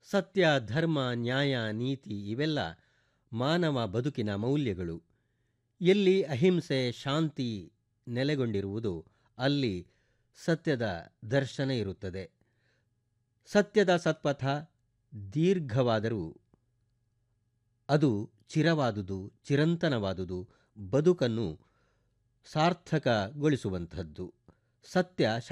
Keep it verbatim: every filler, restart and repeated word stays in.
ಸತ್ಯ, ಧರ್ಮ, ನ್ಯಾಯ, ನೀತಿ ಇವೆಲ್ಲ ಮಾನವ ಬದುಕಿನ ಮೌಲ್ಯಗಳು. ಎಲ್ಲಿ ಅಹಿಂಸೆ, ಶಾಂತಿ ನೆಲೆಗೊಂಡಿರುವುದೋ ಅಲ್ಲಿ ಸತ್ಯದ ದರ್ಶನ ಇರುತ್ತದೆ. ಸತ್ಯದ ಸತ್ಪಥ ದೀರ್ಘವಾದರೂ ಅದು ಚಿರವಾದುದು, ಚಿರಂತನವಾದುದು, ಬದುಕನ್ನು ಸಾರ್ಥಕಗೊಳಿಸುವಂಥದ್ದು. ಸತ್ಯ